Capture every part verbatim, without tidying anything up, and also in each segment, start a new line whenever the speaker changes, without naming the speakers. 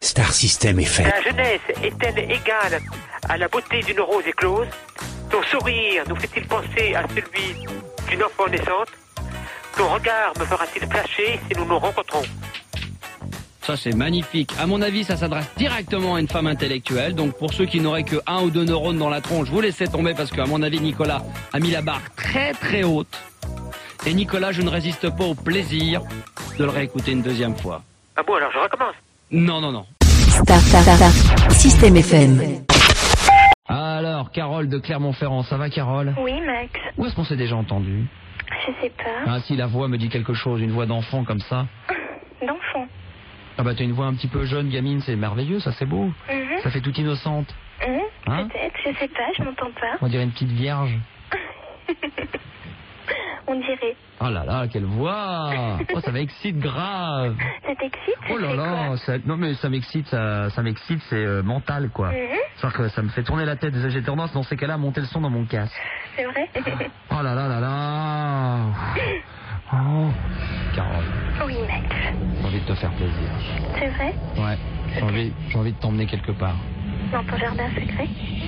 Star System F M.
La jeunesse est-elle égale à la beauté d'une rose éclose? Ton sourire nous fait-il penser à celui d'une enfant naissante? Ton regard me fera-t-il flasher si nous nous rencontrons?
Ça, c'est magnifique. À mon avis, ça s'adresse directement à une femme intellectuelle. Donc, pour ceux qui n'auraient que un ou deux neurones dans la tronche, vous laissez tomber parce qu'à mon avis, Nicolas a mis la barre très très haute. Et Nicolas, je ne résiste pas au plaisir de le réécouter une deuxième fois.
Ah bon, alors je recommence.
Non, non, non.
Star, star, star, star, System F M.
Alors, Carole de Clermont-Ferrand, ça va, Carole?
Oui, Max.
Où est-ce qu'on s'est déjà entendu?
Je sais pas.
Ah, si la voix me dit quelque chose, une voix d'enfant comme ça.
D'enfant.
Ah bah, t'as une voix un petit peu jeune, gamine, c'est merveilleux, ça, c'est beau.
Mhm.
Ça fait toute innocente.
Mhm,
Hein?
peut-être, je sais pas, je m'entends pas.
On dirait une petite vierge.
On dirait.
Oh là là, quelle voix! Oh, ça m'excite grave.
Ça t'excite?
Oh là
C'est
là,
quoi?
ça, non mais ça m'excite, ça, ça m'excite, c'est euh, mental quoi.
Mhm.
C'est-à-dire que ça me fait tourner la tête. J'ai tendance dans ces cas-là à monter le son dans mon casque.
C'est vrai?
Oh là là là là. Oh, Carole,
Oui, Max.
j'ai envie de te faire plaisir.
C'est vrai?
Ouais, j'ai envie, j'ai envie de t'emmener quelque part.
Dans ton jardin secret?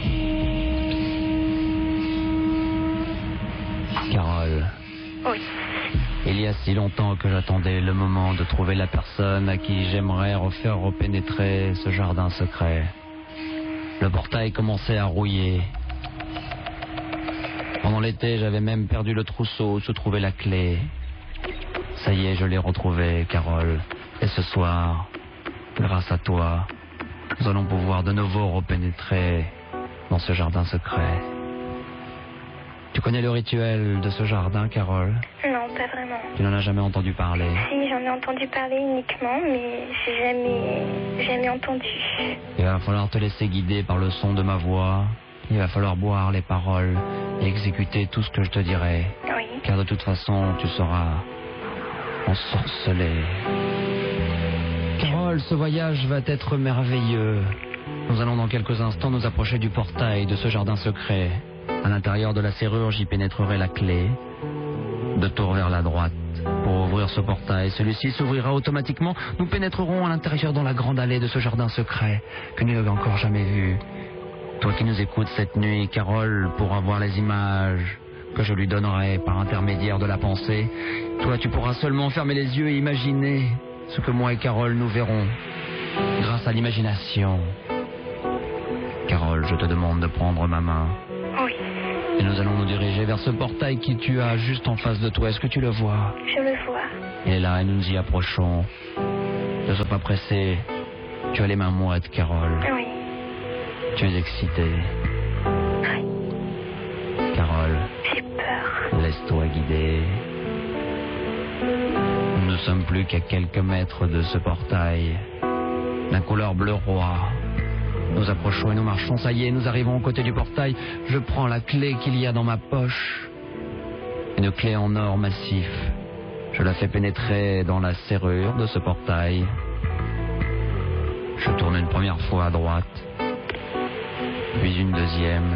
Carole,
Oui.
il y a si longtemps que j'attendais le moment de trouver la personne à qui j'aimerais refaire repénétrer ce jardin secret. Le portail commençait à rouiller. Pendant l'été, j'avais même perdu le trousseau où se trouvait la clé. Ça y est, je l'ai retrouvé, Carole. Et ce soir, grâce à toi, nous allons pouvoir de nouveau repénétrer dans ce jardin secret. Tu connais le rituel de ce jardin, Carole?
Non, pas vraiment.
Tu n'en as jamais entendu parler?
Si, j'en ai entendu parler uniquement, mais j'ai jamais, jamais entendu.
Il va falloir te laisser guider par le son de ma voix. Il va falloir boire les paroles et exécuter tout ce que je te dirai.
Oui.
Car de toute façon, tu seras ensorcelé. Carole, ce voyage va être merveilleux. Nous allons dans quelques instants nous approcher du portail de ce jardin secret. À l'intérieur de la serrure, j'y pénétrerai la clé. De tour vers la droite. Pour ouvrir ce portail, celui-ci s'ouvrira automatiquement. Nous pénétrerons à l'intérieur dans la grande allée de ce jardin secret que nous n'avons encore jamais vu. Toi qui nous écoutes cette nuit, Carole, pourras voir les images que je lui donnerai par intermédiaire de la pensée. Toi, tu pourras seulement fermer les yeux et imaginer ce que moi et Carole nous verrons grâce à l'imagination. Carole, je te demande de prendre ma main.
Oui.
Et nous allons nous diriger vers ce portail qui tu as juste en face de toi. Est-ce que tu le vois?
Je le vois.
Il est là et nous nous y approchons. Ne sois pas pressé. Tu as les mains moites, Carole.
Oui.
Tu es excitée.
Oui.
Carole,
J'ai peur.
laisse-toi guider. Nous ne sommes plus qu'à quelques mètres de ce portail. D'un couleur bleu roi. Nous approchons et nous marchons. Ça y est, nous arrivons aux côtés du portail. Je prends la clé qu'il y a dans ma poche. Une clé en or massif. Je la fais pénétrer dans la serrure de ce portail. Je tourne une première fois à droite. Puis une deuxième.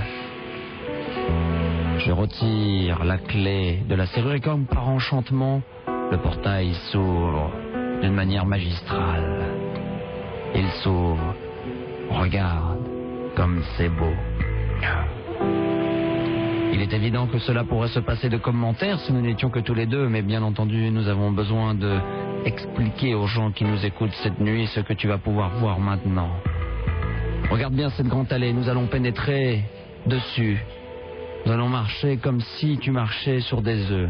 Je retire la clé de la serrure et comme par enchantement, le portail s'ouvre d'une manière magistrale. Il s'ouvre. Regarde, comme c'est beau. Il est évident que cela pourrait se passer de commentaires si nous n'étions que tous les deux, mais bien entendu, nous avons besoin de expliquer aux gens qui nous écoutent cette nuit ce que tu vas pouvoir voir maintenant. Regarde bien cette grande allée, nous allons pénétrer dessus. Nous allons marcher comme si tu marchais sur des œufs.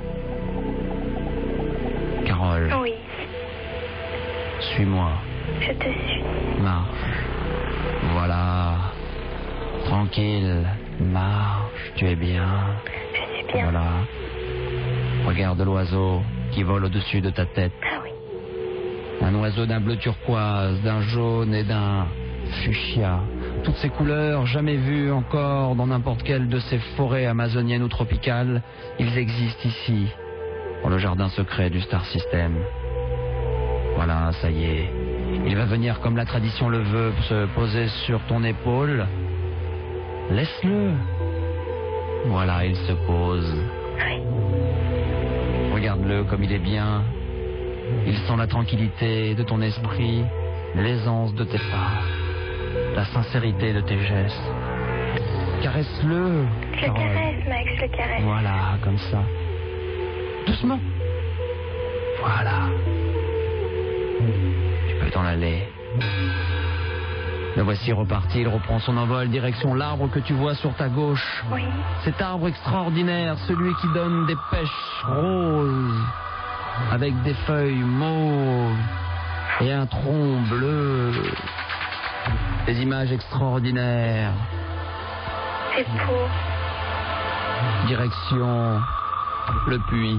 Carole.
Oui.
Suis-moi.
Je te suis.
Marche. Voilà. Tranquille. Marche. Tu es bien.
Je suis bien.
Voilà. Regarde l'oiseau qui vole au-dessus de ta tête.
Ah oui.
Un oiseau d'un bleu turquoise, d'un jaune et d'un fuchsia. Toutes ces couleurs, jamais vues encore dans n'importe quelle de ces forêts amazoniennes ou tropicales, ils existent ici, dans le jardin secret du Star System. Voilà, ça y est. Il va venir comme la tradition le veut, se poser sur ton épaule. Laisse-le. Voilà, il se pose.
Oui.
Regarde-le comme il est bien. Il sent la tranquillité de ton esprit. l'aisance de tes pas, la sincérité de tes gestes. Caresse-le.
Je le
Carole.
caresse, Max, je le caresse.
Voilà, comme ça. Doucement. Voilà. Tu peux t'en aller. Le voici reparti, il reprend son envol, direction l'arbre que tu vois sur ta gauche.
Oui.
Cet arbre extraordinaire, celui qui donne des pêches roses, avec des feuilles mauves et un tronc bleu. Des images extraordinaires.
C'est beau.
Direction le puits.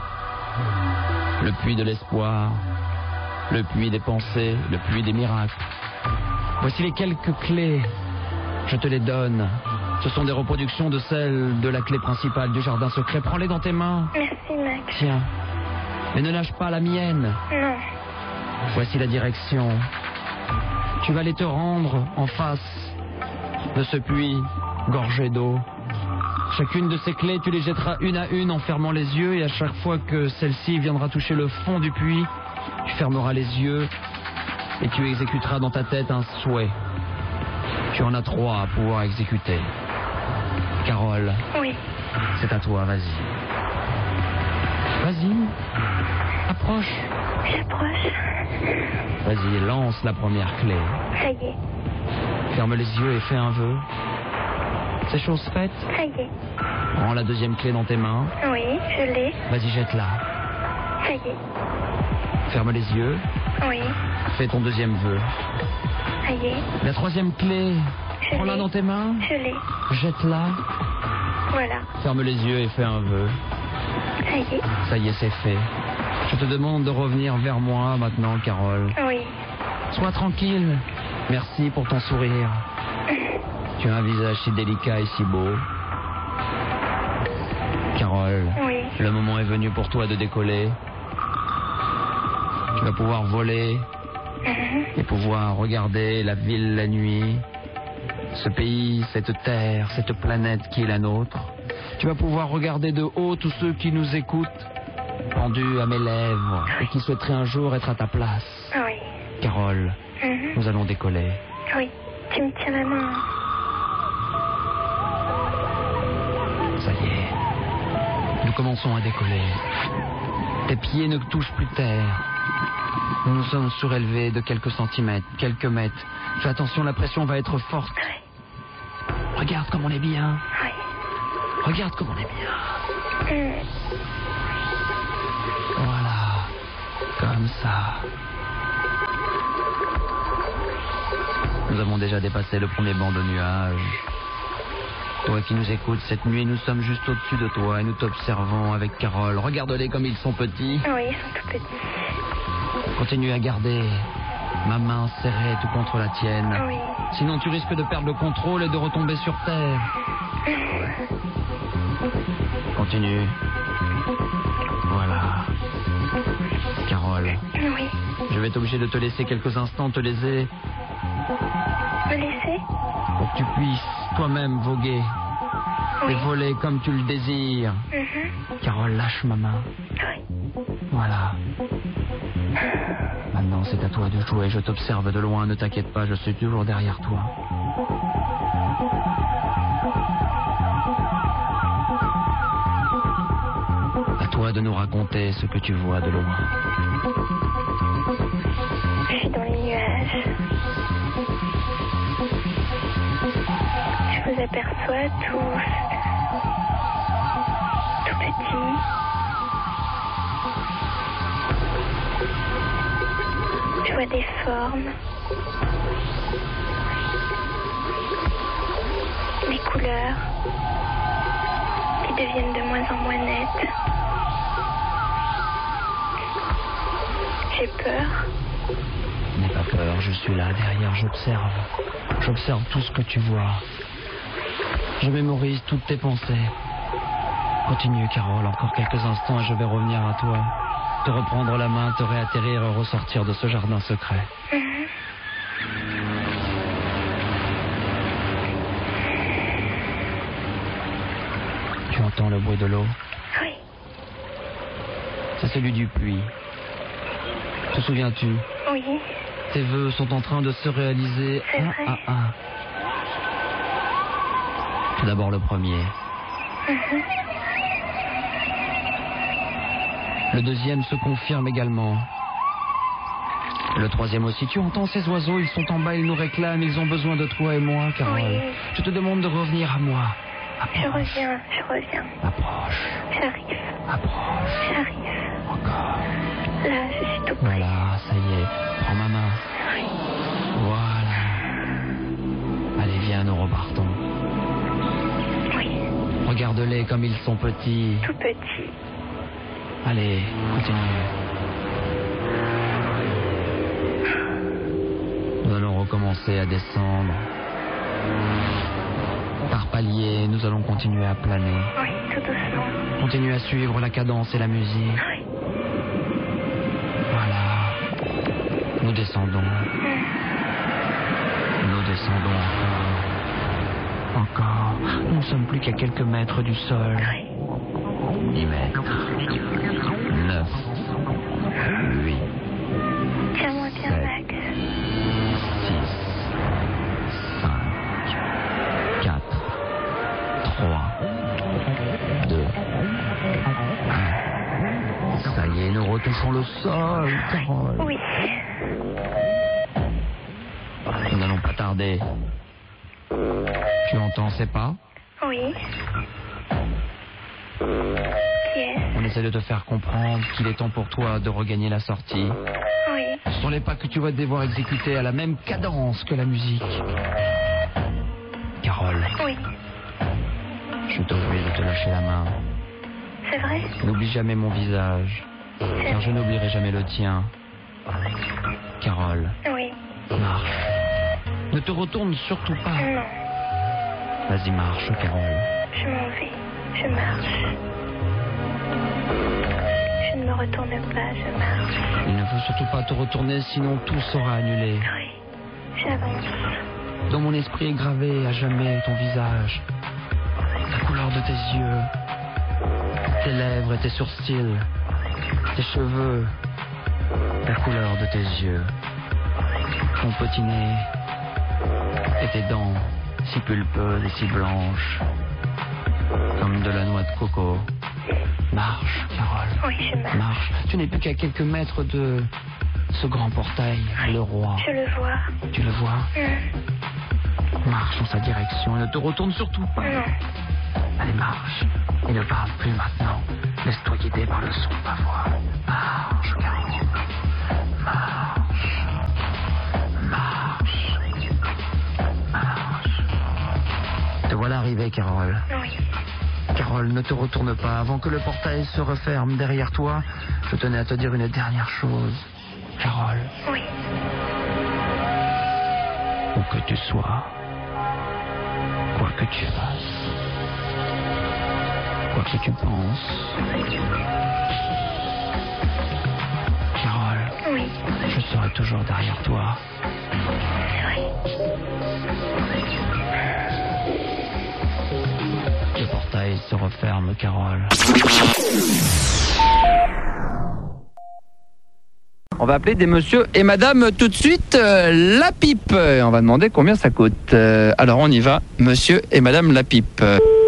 Le puits de l'espoir. Le puits des pensées, le puits des miracles. Voici les quelques clés. Je te les donne. Ce sont des reproductions de celles de la clé principale du jardin secret. Prends-les dans tes mains.
Merci, Max.
Tiens. Mais ne lâche pas la mienne.
Non.
Voici la direction. Tu vas aller te rendre en face de ce puits gorgé d'eau. Chacune de ces clés, tu les jetteras une à une en fermant les yeux, et à chaque fois que celle-ci viendra toucher le fond du puits, tu fermeras les yeux et tu exécuteras dans ta tête un souhait. Tu en as trois à pouvoir exécuter. Carole,
Oui.
c'est à toi, vas-y. Vas-y, approche.
J'approche.
Vas-y, lance la première clé.
Ça y est.
Ferme les yeux et fais un vœu. C'est chose faite.
Ça y est.
Prends la deuxième clé dans tes mains.
Oui, je l'ai.
Vas-y, jette-la.
Ça y est.
Ferme les yeux.
Oui.
Fais ton deuxième vœu.
Ça y est.
La troisième clé.
Je
Prends-la
l'ai.
dans tes mains.
Je l'ai.
Jette-la.
Voilà.
Ferme les yeux et fais un vœu.
Ça y est.
Ça y est, c'est fait. Je te demande de revenir vers moi maintenant, Carole.
Oui.
Sois tranquille. Merci pour ton sourire. Tu as un visage si délicat et si beau. Carole,
Oui.
le moment est venu pour toi de décoller. Tu vas pouvoir voler
Mhm.
et pouvoir regarder la ville la nuit, ce pays, cette terre, cette planète qui est la nôtre. Tu vas pouvoir regarder de haut tous ceux qui nous écoutent, pendus à mes lèvres, et qui souhaiteraient un jour être à ta place.
Oui.
Carole,
Mhm.
nous allons décoller.
Oui. Tu me tiens la main.
Ça y est. Nous commençons à décoller. Tes pieds ne touchent plus terre. Nous nous sommes surélevés de quelques centimètres, quelques mètres. Fais attention, la pression va être forte.
Oui.
Regarde comme on est bien.
Oui.
Regarde comme on est bien.
Mhm.
Voilà. Comme ça. Nous avons déjà dépassé le premier banc de nuages. Toi qui nous écoutes, cette nuit, nous sommes juste au-dessus de toi et nous t'observons avec Carole. Regarde-les comme ils sont petits.
Oui, ils sont tout petits.
Continue à garder ma main serrée tout contre la tienne.
Oui.
Sinon, tu risques de perdre le contrôle et de retomber sur terre. Continue. Voilà. Carole,
Oui.
je vais être obligé de te laisser quelques instants te léser
Me laisser?
pour que tu puisses toi-même voguer
Oui.
et voler comme tu le désires.
Mhm.
Carole, lâche ma main.
Oui.
Voilà. Maintenant, c'est à toi de jouer. Je t'observe de loin. Ne t'inquiète pas, je suis toujours derrière toi. À toi de nous raconter ce que tu vois de loin.
Je suis dans les nuages. Je vous aperçois tous, tout petits. Je vois des formes, des couleurs qui deviennent de moins en moins nettes. J'ai peur.
N'aie pas peur, je suis là, derrière, j'observe. J'observe tout ce que tu vois. Je mémorise toutes tes pensées. Continue, Carole, encore quelques instants et je vais revenir à toi. Te reprendre la main, te réatterrir et ressortir de ce jardin secret.
Mhm.
Tu entends le bruit de l'eau?
Oui,
C'est celui du puits. Te souviens-tu?
oui,
Tes tes vœux sont en train de se réaliser.
C'est
un
vrai.
à un. Tout d'abord le premier.
Mhm.
Le deuxième se confirme également. Le troisième aussi. Tu entends ces oiseaux, ils sont en bas, ils nous réclament, ils ont besoin de toi et moi, Carole.
Oui.
Je te demande de revenir à moi.
Je
Approche.
reviens, je reviens.
Approche.
J'arrive,
Approche.
j'arrive.
Encore.
Là, je suis tout près.
Voilà, ça y est. Prends ma main. Voilà. Allez, viens, nous repartons.
Oui,
Regarde-les comme ils sont petits.
tout petit.
Allez, continue. Nous allons recommencer à descendre. Par paliers, nous allons continuer à planer.
Oui, tout doucement.
Continuer à suivre la cadence et la musique.
Oui.
Voilà. Nous descendons. Nous descendons encore. Encore. Nous ne sommes plus qu'à quelques mètres du sol. dix mètres. neuf. huit.
Tiens-moi bien,
Sept.
Max.
six. cinq. quatre. trois. deux. un. Ça y est, nous retouchons le sol, Carole.
Oui.
Nous n'allons pas tarder. Tu entends ces pas?
Oui. Qui est-ce?
On essaie de te faire comprendre qu'il est temps pour toi de regagner la sortie.
Oui.
Ce sont les pas que tu vas devoir exécuter à la même cadence que la musique. Carole,
Oui.
je te prie de te lâcher la main.
C'est vrai?
N'oublie jamais mon visage,
C'est
car je n'oublierai jamais le tien. Carole,
Oui.
marche. Ne te retourne surtout pas.
Non.
Vas-y, marche, Carole.
Je m'en vais. Je marche. Je ne me retourne pas, je marche.
Il ne faut surtout pas te retourner, sinon tout sera annulé.
Oui. J'avance.
Dans mon esprit est gravé à jamais ton visage, la couleur de tes yeux, tes lèvres et tes sourcils, tes cheveux, la couleur de tes yeux, ton petit nez et tes dents si pulpeuses et si blanches, comme de la noix de coco. Marche, Carole.
Oui, je marche.
Marche. Tu n'es plus qu'à quelques mètres de ce grand portail, le roi.
Je le vois.
Tu le vois?
Hmm.
Marche en sa direction et ne te retourne surtout pas.
Non.
Allez, marche. Et ne parle plus maintenant. Laisse-toi guider par le son de ma voix. Marche, Carole. Marche. Marche. Marche. Te voilà arrivée, Carole.
Oui.
Carole, ne te retourne pas. Avant que le portail se referme derrière toi, je tenais à te dire une dernière chose. Carole,
Oui.
où que tu sois, quoi que tu fasses, quoi que tu penses, Carole,
Oui.
je serai toujours derrière toi.
C'est vrai.
Le portail se referme, Carole.
On va appeler des monsieur et madame tout de suite euh, la pipe. On va demander combien ça coûte. Euh, alors on y va, monsieur et madame la pipe.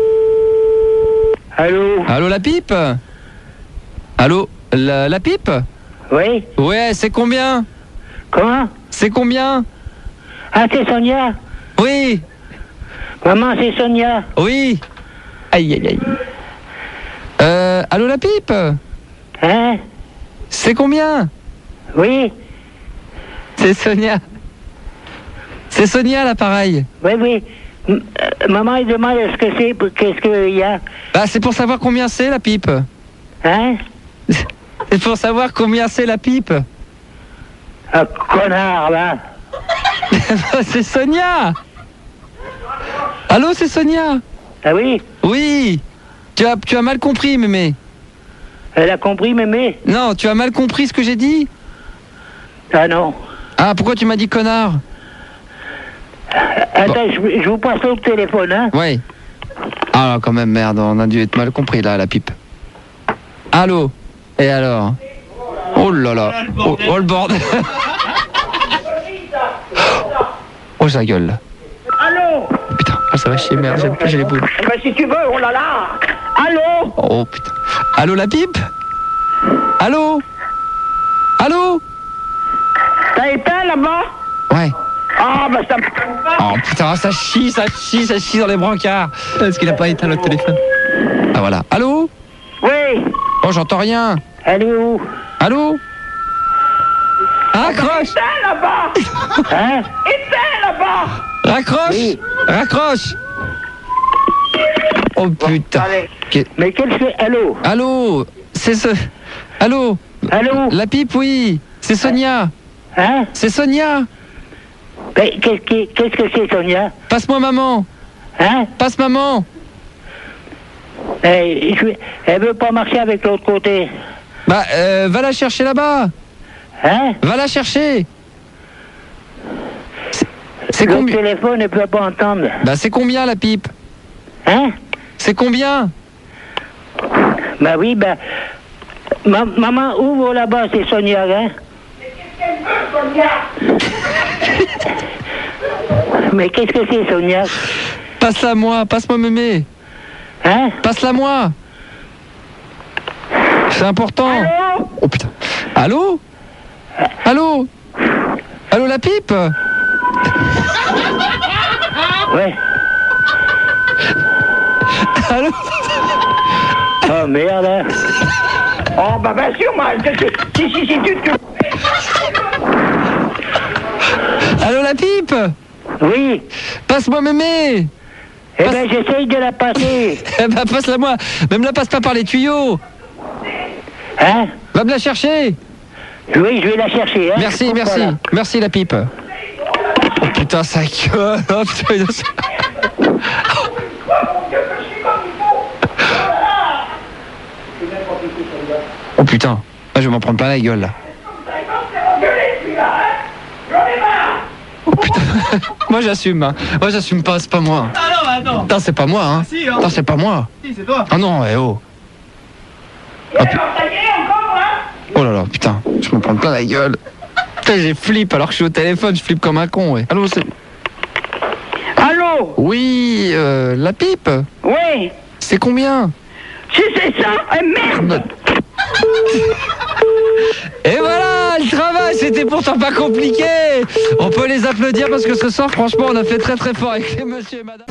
Allô?
Allô la pipe? Allô la, la pipe?
Oui?
Ouais, c'est combien?
Comment?
C'est combien?
Ah, c'est Sonia?
Oui,
Maman, c'est Sonia?
oui. Aïe aïe aïe. Euh, allô la pipe?
Hein?
C'est combien?
Oui?
C'est Sonia. C'est Sonia l'appareil.
Oui, oui. M- euh, maman, elle demande ce que c'est, pour- qu'est-ce qu'il y a?
Bah c'est pour savoir combien c'est la pipe.
Hein?
C'est pour savoir combien c'est la pipe.
Ah, connard, là.
C'est Sonia. Allô, c'est Sonia.
Ah oui?
Oui. Tu as, tu as mal compris, mémé.
Elle a compris, mémé?
Non, tu as mal compris ce que j'ai dit.
Ah non.
Ah, pourquoi tu m'as dit connard?
Attends, je, je vous passe au téléphone, hein?
Ouais. Ah, quand même, merde, on a dû être mal compris, là, la pipe. Allô? Et alors? Oh là là. Oh, oh, le bordel. Oh, sa gueule.
Allô?
Putain, ah, ça va chier, merde, j'ai, j'ai les boules.
Eh ben, si tu veux, oh là là. Allô?
Oh, putain. Allô, la pipe? Allô? Allô?
T'as éteint là-bas?
Ouais.
Ah, bah ça me...
Oh, putain, ça chie, ça chie, ça chie dans les brancards. Est-ce qu'il a pas éteint le téléphone? Ah, voilà. Allô?
Oui.
Oh, j'entends rien.
Elle est où?
Allô? Raccroche!
Éteins là-bas. Hein? Éteins là-bas.
Raccroche!
Oui.
Raccroche! Oh, putain.
Allez.
Que-
Mais quel fait... Allô?
Allô? C'est ce... Allô?
Allô?
La pipe, oui. C'est Sonia.
Hein?
C'est Sonia.
Mais Qu'est-ce que qu'est-ce que c'est, Sonia?
Passe-moi maman.
Hein?
Passe maman.
Eh, je... Elle veut pas marcher avec l'autre côté.
Bah, euh, va la chercher là-bas.
Hein?
Va la chercher. C'est- C'est
Le
combien?
téléphone ne peut pas entendre.
Bah, c'est combien la pipe?
Hein?
C'est combien?
Bah oui, bah... Ma- maman, ouvre là-bas, c'est Sonia, hein? Mais qu'est-ce que c'est, Sonia?
Passe-la moi, passe-moi mémé.
Hein?
Passe-la moi. C'est important.
Allô?
Oh putain. Allô? Allô? Allô la pipe?
Ouais.
Allô?
Oh merde, hein? Oh bah bien sûr, moi, si, si, si, tu... tu...
Allô la pipe?
Oui.
Passe-moi mémé.
Eh
Passe-
ben, j'essaye de la passer.
Eh bah passe-la moi. Même la passe pas par les tuyaux.
Hein?
Va me la chercher.
Oui, je vais la chercher, hein?
Merci,
Coupe
merci.
pas, là.
Merci la pipe. Oh putain, ça gueule. Oh putain. Oh putain. Ah, je vais m'en prendre plein la gueule là. Oh putain. Moi j'assume. Hein. Moi j'assume pas, c'est pas moi.
Ah non, attends.
Putain, c'est pas moi. Hein.
Si, hein.
Putain, c'est pas moi.
Si, c'est toi.
Ah non, eh oh. Oh, pu- oh là là, putain, je me prends plein la gueule. Putain, j'ai flip alors que je suis au téléphone, je flippe comme un con, ouais. Allô, c'est...
Allô?
Oui, euh, la pipe,
Oui.
c'est combien?
Si c'est ça, eh merde!
Et voilà, le travail, c'était pourtant pas compliqué. On peut les applaudir parce que ce soir, franchement, on a fait très très fort avec les monsieur et madame.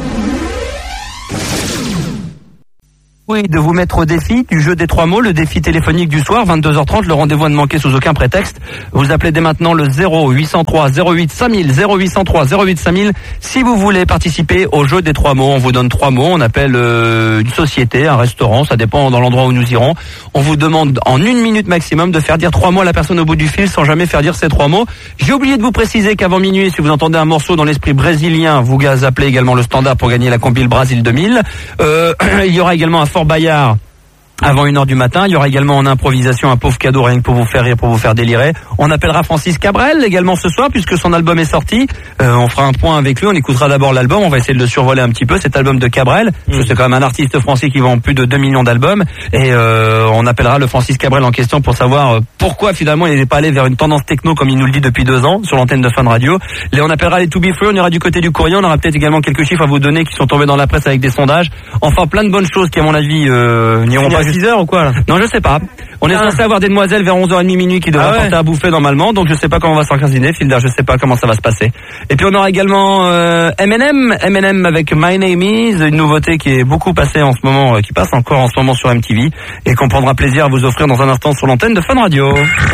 Oui, de vous mettre au défi du jeu des trois mots, le défi téléphonique du soir, vingt-deux heures trente, le rendez-vous à ne manquer sous aucun prétexte. Vous appelez dès maintenant le zéro huit cent trois zéro huit cinq mille, zéro huit cent trois zéro huit cinq mille. Si vous voulez participer au jeu des trois mots, on vous donne trois mots, on appelle euh, une société, un restaurant, ça dépend dans l'endroit où nous irons. On vous demande en une minute maximum de faire dire trois mots à la personne au bout du fil sans jamais faire dire ces trois mots. J'ai oublié de vous préciser qu'avant minuit, si vous entendez un morceau dans l'esprit brésilien, vous appelez également le standard pour gagner la compile Brasil deux mille. Euh, il y aura également un Fort Bayard avant une heure du matin. Il y aura également en improvisation un pauvre cadeau rien que pour vous faire rire, pour vous faire délirer. On appellera Francis Cabrel également ce soir puisque son album est sorti. Euh, on fera un point avec lui, on écoutera d'abord l'album, on va essayer de le survoler un petit peu, cet album de Cabrel. Mmh. C'est quand même un artiste français qui vend plus de deux millions d'albums et euh, on appellera le Francis Cabrel en question pour savoir euh, pourquoi finalement il n'est pas allé vers une tendance techno comme il nous le dit depuis deux ans sur l'antenne de Fun Radio. Et on appellera les To Be Free, on ira du côté du courrier, on aura peut-être également quelques chiffres à vous donner qui sont tombés dans la presse avec des sondages. Enfin plein de bonnes choses qui à mon avis euh, n'iront pas
six heures ou quoi là?
Non, je sais pas. On est ah. censé avoir des demoiselles vers onze heures trente minuit qui devraient ah ouais. apporter à bouffer normalement, donc je sais pas comment on va s'organiser, Filder, je sais pas comment ça va se passer. Et puis on aura également euh, M and M, M and M avec My Name Is, une nouveauté qui est beaucoup passée en ce moment, euh, qui passe encore en ce moment sur M T V et qu'on prendra plaisir à vous offrir dans un instant sur l'antenne de Fun Radio.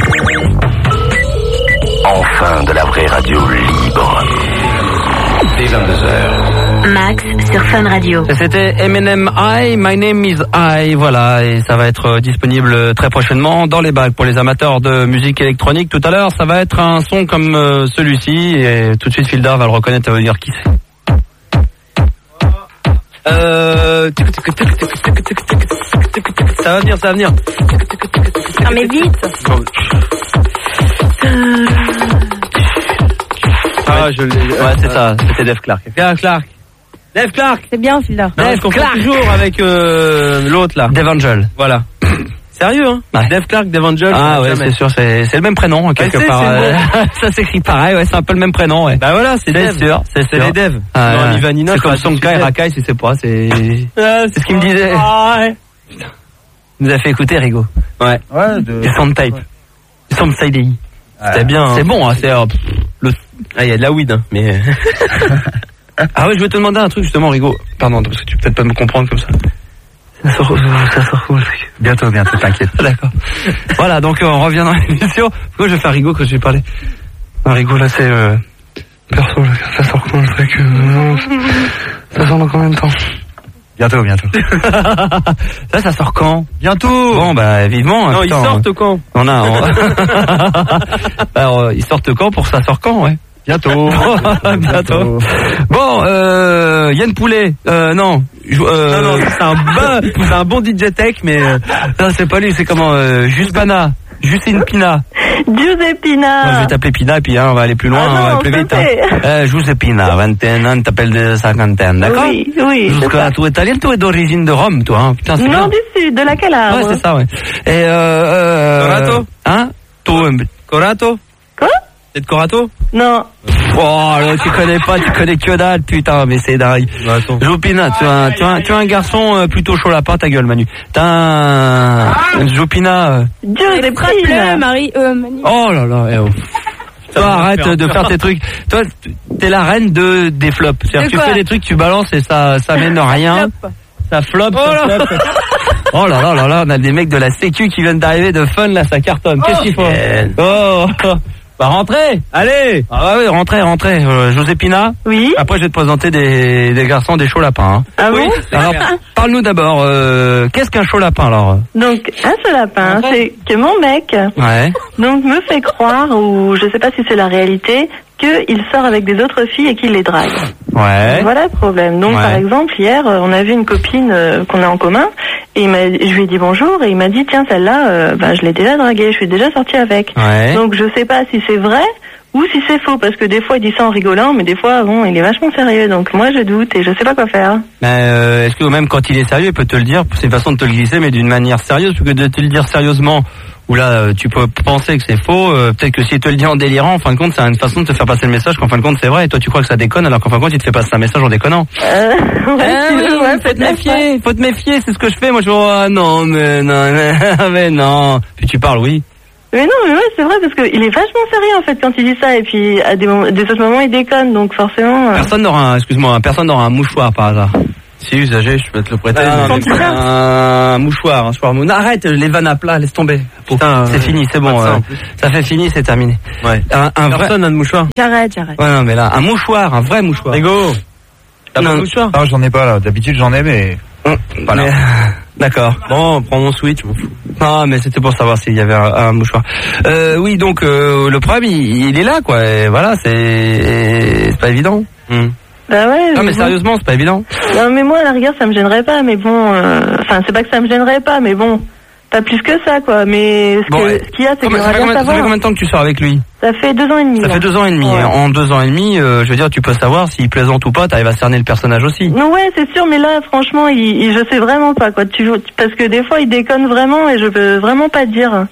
Enfin de la vraie radio libre. Dès vingt-deux heures.
Max sur Fun Radio.
C'était M and M I, My Name is I, voilà, et ça va être disponible très prochainement dans les bacs pour les amateurs de musique électronique. Tout à l'heure, ça va être un son comme euh, celui-ci, et tout de suite Fildar va le reconnaître et va dire qui c'est. Euh... Ça va venir, ça va venir.
Non mais vite.
Ah, je l'ai... Ouais, c'est ça, c'était Dave Clark. Dave Clark. Dave Clark.
C'est bien celui-là.
Dave Clark. Toujours avec euh, l'autre là. Dave Angel. Voilà.
Sérieux, hein
Ouais.
Dave Clark, Dave Angel.
Ah ouais,
jamais.
c'est sûr, c'est, c'est le même prénom, hein, quelque
Ouais, c'est,
part.
c'est
euh, ça s'écrit pareil, ouais, c'est un peu le même prénom, ouais.
Bah voilà, c'est,
C'est
Dave.
sûr, c'est
C'est
sûr.
les devs.
Ah,
non,
ouais.
Ivanina,
C'est
je
comme
crois que
Sonkai,
c'est
Rakai, si c'est pas, c'est,
Ah,
c'est ce qu'il me disait.
Ah, ouais.
Il nous a fait écouter, Rigo.
Ouais.
Ouais, de...
Du sound type. Du sound side.
C'était bien.
C'est
hein.
bon, hein, c'est, euh, pff, le,
Ah, il y a de la weed, hein, mais.
ah ouais, je vais te demander un truc, justement, Rigo. Pardon, parce que tu peux peut-être pas me comprendre comme ça. Ça sort, ça sort où, le truc?
Bientôt, bientôt, t'inquiète.
D'accord. Voilà, donc euh, on revient dans l'émission. Pourquoi je vais faire Rigo quand je vais parler? Non, Rigo, là, c'est... Euh... Perso, là, ça sort quand le truc euh... non, ça sort dans combien de temps?
Bientôt, bientôt.
Ça, ça sort quand?
Bientôt.
Bon, bah, vivement.
Non,
putain,
ils sortent quand?
On a... On... Alors, euh, ils sortent quand pour ça sort quand, ouais?
Bientôt.
Bientôt. Bon, euh, Yann Poulet, euh, non. Je- Euh,
Non, non, c'est un bon, c'est un bon D J tech, mais. euh,
non, c'est pas lui, c'est comment, euh, Justana. Justine Pina.
Giuseppina.
Moi, je vais t'appeler Pina, puis hein, on va aller plus loin,
Ah non,
on va plus
s'il
vite.
te plaît.
Hein. Euh, Giuseppina, vingt et un ans, t'appelles de cinquantaine, d'accord?
Oui, oui. c'est
Jusque
ça.
là, tu es italien, tu es d'origine de Rome, toi, hein. Putain, c'est
Non,
bien.
du sud, de la Calabre.
Ouais, c'est ça, ouais. Et euh, euh
Corato?
Hein? Toi, euh,
Corato?
Quoi?
C'est de Corato?
Non.
oh, là, tu connais pas, tu connais que dalle, putain, mais c'est dingue.
Bah, attends.
Jopina, tu as, un- tu as, un- tu as un garçon euh, plutôt chaud lapin, ta gueule, Manu. T'as un... Jopina... euh,
Giuseppina.
Marie, euh, Manu.
Oh là là, eh oh. Toi, arrête de faire tes trucs. Toi, t'es la reine de des flops. C'est-à-dire
De
que tu
quoi
fais des trucs, tu balances et ça, ça mène rien.
Flop.
Ça flop,
Oh
ça
là.
flop. Oh là là là là, on a des mecs de la sécu qui viennent d'arriver de Fun, là, ça cartonne. Qu'est-ce qu'il faut? Oh, bah rentrez.
Allez!
Ah ouais, rentrez, rentrez. Euh, Josépina.
Oui.
Après, je vais te présenter des, des garçons, des chauds lapins. Hein.
Ah
Oui.
bon?
Alors, parle-nous d'abord. Euh, qu'est-ce qu'un chaud lapin, alors?
Donc, un seul lapin, c'est que mon mec,
Ouais.
donc, me fait croire, ou je sais pas si c'est la réalité, qu'il sort avec des autres filles et qu'il les drague.
Ouais.
Voilà le problème. Donc,
Ouais.
par exemple, hier, euh, on a vu une copine euh, qu'on a en commun, et il m'a, je lui ai dit bonjour, et il m'a dit, tiens, celle-là, euh, bah, je l'ai déjà draguée, je suis déjà sortie avec.
Ouais.
Donc, je sais pas si c'est vrai, ou si c'est faux, parce que des fois, il dit ça en rigolant, mais des fois, bon, il est vachement sérieux, donc moi, je doute, et je sais pas quoi faire.
Mais euh, est-ce que même quand il est sérieux, il peut te le dire? C'est une façon de te le glisser, mais d'une manière sérieuse, parce que de te le dire sérieusement, où là, euh, tu peux penser que c'est faux. euh, peut-être que s'il te le dit en délirant, en fin de compte, c'est une façon de te faire passer le message qu'en fin de compte, c'est vrai, et toi, tu crois que ça déconne, alors qu'en fin de compte, il te fait passer un message en déconnant.
Euh, ouais,
Ah
tu
oui,
veux, ouais,
faut te
peut-être, ouais.
méfier, faut te méfier, c'est ce que je fais. Moi, je vois, ah non, mais non, mais, mais non. Puis tu parles, oui.
Mais non, mais ouais, c'est vrai, parce qu'il est vachement sérieux, en fait, quand il dit ça, et puis, à des, moments, des autres moments, il déconne, donc forcément... euh,
Personne n'aura un, excuse-moi, personne n'aura un mouchoir par hasard.
Si usagé, je peux te le prêter.
Ah, non,
mais-
mais un mouchoir, un mouchoir. Non, arrête, les vannes à plat, laisse tomber.
Putain,
c'est
euh,
fini, c'est bon.
pas de ça,
euh,
en plus.
ça fait fini, c'est terminé.
Ouais.
Un, un vrai.
Personne n'a de mouchoir.
J'arrête, j'arrête.
Ouais, non, mais là, un mouchoir, un vrai mouchoir.
Rigo! T'as pas
Non.
de mouchoir?
Non, j'en ai pas là. D'habitude, j'en ai, mais.
Hum,
Voilà.
mais- D'accord.
Bon, prends mon switch, je m'en fous.
Non, mais c'était pour savoir s'il y avait un, un mouchoir. Euh, oui, donc euh, le problème, il, il est là, quoi. Et voilà, c'est c'est pas évident.
Hum.
Bah ouais.
Non, mais
bon.
sérieusement, c'est pas évident.
Non, mais moi, à la rigueur, ça me gênerait pas, mais bon... euh, Enfin, c'est pas que ça me gênerait pas, mais bon... Pas plus que ça, quoi. Mais ce
Bon,
que-
ouais.
ce qu'il y a, c'est que
Combien- ça,
j'aimerais
fait
bien
combien, ça fait
savoir.
combien de temps que tu sors avec lui?
Ça fait deux ans et demi.
Ça
là.
fait deux ans et demi.
Ouais.
En deux ans et demi, euh, je veux dire, tu peux savoir s'il plaisante ou pas. T'arrives à cerner le personnage aussi.
Non, ouais, c'est sûr, mais là, franchement, il, il- je sais vraiment pas, quoi. Tu, parce que des fois, il déconne vraiment et je peux vraiment pas te dire.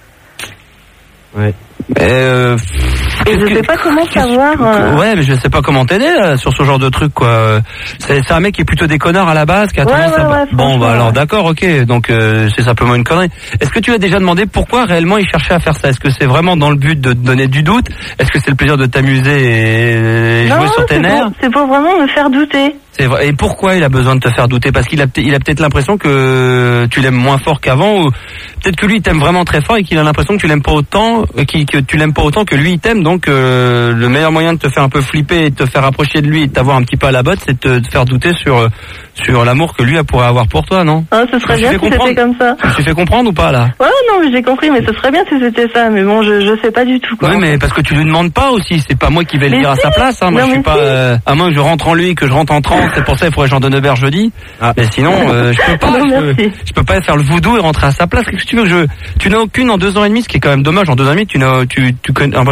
Ouais.
Euh,
Et je
qu'est-ce
sais
que-
pas comment
qu'est-ce-
savoir. euh,
Ouais, mais je sais pas comment t'aider là, sur ce genre de truc, quoi. C'est c'est un mec qui est plutôt des connards à la base, qui a
Ouais,
tendance
ouais,
à...
ouais,
bon,
franchement,
bah alors
ouais.
d'accord, ok. Donc euh, c'est simplement une connerie. Est-ce que tu as déjà demandé pourquoi réellement il cherchait à faire ça? Est-ce que c'est vraiment dans le but de te donner du doute? Est-ce que c'est le plaisir de t'amuser et jouer
Non,
sur tes
c'est
nerfs?
pour, c'est pour vraiment me faire douter.
C'est vrai. Et pourquoi il a besoin de te faire douter? Parce qu'il a, peut- il a peut-être l'impression que tu l'aimes moins fort qu'avant, ou peut-être que lui il t'aime vraiment très fort et qu'il a l'impression que tu l'aimes pas autant, euh, qu'il- que tu l'aimes pas autant que lui il t'aime. Donc euh, le meilleur moyen de te faire un peu flipper et de te faire approcher de lui et de t'avoir un petit peu à la botte, c'est de te, te faire douter sur euh, sur l'amour que lui pourrait avoir pour toi, non?
Ah, ce serait
Tu
bien
fais
si c'était
comprendre
comme ça.
Tu fais comprendre ou pas là?
Ouais, non, mais j'ai compris, mais ce serait bien si c'était ça. Mais bon, je, je sais pas du tout, quoi.
Oui, mais parce que tu lui demandes pas aussi. C'est pas moi qui vais le
Mais
dire à
si.
sa place. Hein. Moi,
Non,
je suis
mais
pas.
si.
Euh, à moins que je rentre en lui, que je rentre en transe. C'est pour ça, il faudrait que j'en donne Aubert jeudi.
Ah.
Mais sinon, euh, je peux pas.
Non,
je, peux,
merci.
je peux pas faire le voodoo et rentrer à sa place. Qu'est-ce que tu veux que je Tu n'as aucune en deux ans et demi, ce qui est quand même dommage. En deux ans et demi, tu n'as, tu, tu connais l'impression que tu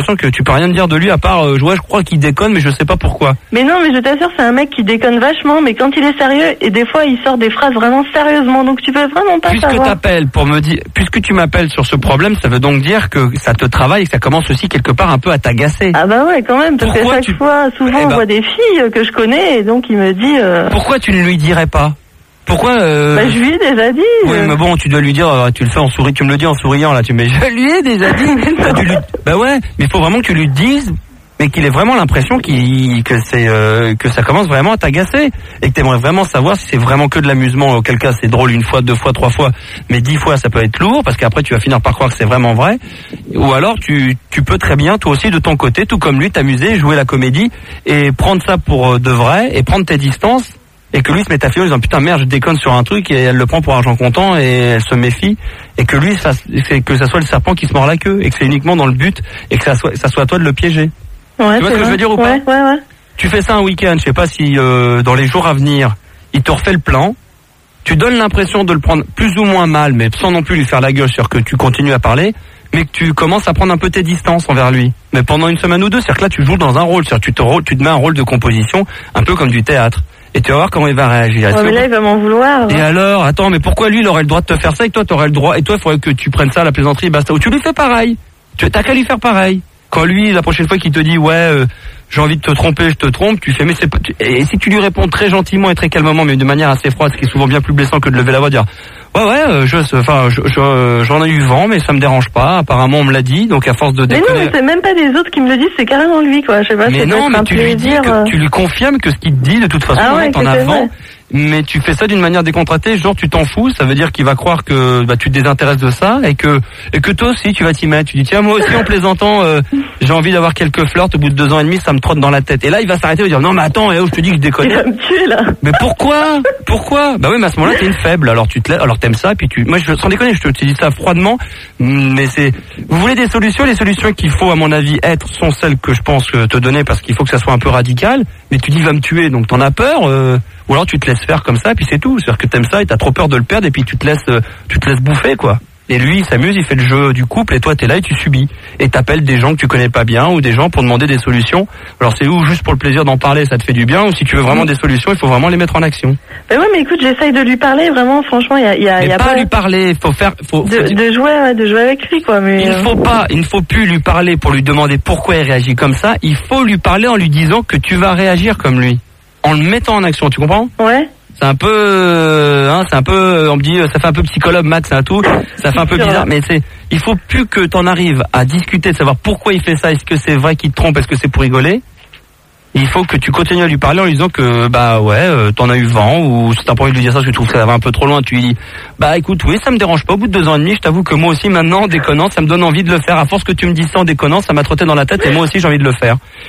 peux rien me dire de lui à part, euh, ouais, je crois qu'il déconne, mais je sais pas pourquoi.
Mais non, mais je t'assure, c'est un mec qui déconne vachement, mais quand il est sérieux, et des fois il sort des phrases vraiment sérieusement, donc tu peux vraiment pas
Puisque
savoir.
t'appelles pour me dire, puisque tu m'appelles sur ce problème, ça veut donc dire que ça te travaille et que ça commence aussi quelque part un peu à t'agacer.
Ah bah ouais, quand même, parce
Pourquoi
que chaque
tu...
fois, souvent
eh ben...
on voit des filles que je connais, et donc il me dit... Euh...
Pourquoi tu ne lui dirais pas? Pourquoi euh...
Bah je lui ai déjà dit.
Oui, mais bon, tu dois lui dire, euh, tu le fais en souriant, tu me le dis en souriant là, tu me dis, je lui ai déjà dit. bah, tu lui... bah ouais, mais il faut vraiment que tu lui dises, mais qu'il ait vraiment l'impression qu'il que c'est euh, que ça commence vraiment à t'agacer et que t'aimerais vraiment savoir si c'est vraiment que de l'amusement. Auquel cas c'est drôle une fois, deux fois, trois fois, mais dix fois ça peut être lourd parce qu'après tu vas finir par croire que c'est vraiment vrai. Ou alors tu tu peux très bien toi aussi de ton côté, tout comme lui, t'amuser, jouer la comédie et prendre ça pour de vrai et prendre tes distances. Et que lui se mette à filer en disant putain merde je déconne sur un truc et elle le prend pour argent comptant et elle se méfie et que lui ça, c'est que ça soit le serpent qui se mord la queue et que c'est uniquement dans le but et que ça soit ça soit à toi de le piéger.
Ouais,
tu vois ce que
vrai.
je veux dire ou
ouais,
pas
ouais, ouais.
Tu fais ça un week-end, je sais pas si euh, dans les jours à venir il te refait le plan, tu donnes l'impression de le prendre plus ou moins mal mais sans non plus lui faire la gueule sur que tu continues à parler, mais que tu commences à prendre un peu tes distances envers lui. Mais pendant une semaine ou deux, c'est-à-dire que là tu joues dans un rôle, c'est-à-dire que tu te, tu te mets un rôle de composition un peu comme du théâtre. Et tu vas voir comment il va réagir.
Ouais, mais là, il va m'en vouloir.
Et alors, attends, mais pourquoi lui, il aurait le droit de te faire ça et toi, t'aurais le droit, et toi, il faudrait que tu prennes ça à la plaisanterie et basta. Ou tu lui fais pareil. Tu t'as qu'à lui faire pareil. Quand lui, la prochaine fois qu'il te dit, ouais, euh, j'ai envie de te tromper, je te trompe, tu fais, mais c'est pas, tu... et si tu lui réponds très gentiment et très calmement, mais de manière assez froide, ce qui est souvent bien plus blessant que de lever la voix, dire, ouais, ouais, euh, je, enfin, je, je, j'en ai eu vent, mais ça me dérange pas. Apparemment, on me l'a dit, donc à force de déconner.
Mais non, mais c'est même pas des autres qui me le disent, c'est carrément lui, quoi. Je sais pas.
Mais non, mais tu lui dis que, tu lui confirmes que ce qu'il te dit, de toute façon,
ah ouais,
en avant. Mais tu fais ça d'une manière décontractée, genre tu t'en fous, ça veut dire qu'il va croire que bah, tu te désintéresses de ça et que et que toi aussi tu vas t'y mettre. Tu dis tiens moi aussi en plaisantant, euh, j'ai envie d'avoir quelques flirts. Au bout de deux ans et demi, ça me trotte dans la tête. Et là il va s'arrêter et dire non mais attends, eh, oh, je te dis que je déconne.
Il va me tuer là.
Mais pourquoi Pourquoi Bah oui, mais à ce moment-là t'es une faible. Alors tu te lèves, alors t'aimes ça et puis tu. Moi je sans déconner, je te, te dis ça froidement. Mais c'est. Vous voulez des solutions Les solutions qu'il faut à mon avis être sont celles que je pense te donner parce qu'il faut que ça soit un peu radical. Mais tu dis il va me tuer, donc t'en as peur. Euh... Ou alors tu te laisses faire comme ça et puis c'est tout. C'est-à-dire que t'aimes ça et t'as trop peur de le perdre et puis tu te laisses, euh, tu te laisses bouffer quoi. Et lui il s'amuse, il fait le jeu du couple et toi t'es là et tu subis. Et t'appelles des gens que tu connais pas bien ou des gens pour demander des solutions. Alors c'est ou juste pour le plaisir d'en parler, ça te fait du bien, ou si tu veux vraiment des solutions, il faut vraiment les mettre en action.
Ben ouais mais écoute, j'essaye de lui parler vraiment, franchement il y a, y a,
mais
y a
pas,
pas
lui parler, il faut faire, faut,
de,
faut dire...
de jouer, ouais, de jouer avec lui quoi. Mais
il ne faut pas, il ne faut plus lui parler pour lui demander pourquoi il réagit comme ça. Il faut lui parler en lui disant que tu vas réagir comme lui. En le mettant en action, tu comprends?
Ouais.
C'est un peu, euh, hein, c'est un peu, on me dit, ça fait un peu psychologue, Max, c'est un tout, ça fait un peu bizarre, mais c'est, il faut plus que t'en arrives à discuter, de savoir pourquoi il fait ça, est-ce que c'est vrai qu'il te trompe, est-ce que c'est pour rigoler. Il faut que tu continues à lui parler en lui disant que, bah ouais, euh, t'en as eu vent, ou si t'as pas envie de lui dire ça, parce que tu trouves que ça va un peu trop loin, tu lui dis, bah écoute, oui, ça me dérange pas, au bout de deux ans et demi, je t'avoue que moi aussi, maintenant, en déconnant, ça me donne envie de le faire, à force que tu me dis ça en déconnant, ça m'a trotté dans la tête, et moi aussi, j'ai envie de le faire.